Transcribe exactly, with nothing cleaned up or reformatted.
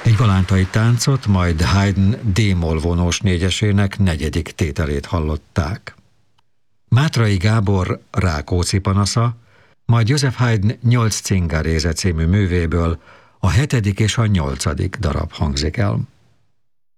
Egy galántai táncot, majd Haydn D-moll vonós négyesének negyedik tételét hallották. Mátrai Gábor Rákóczi panasza, majd József Haydn Nyolc cingaréze című művéből a hetedik és a nyolcadik darab hangzik el.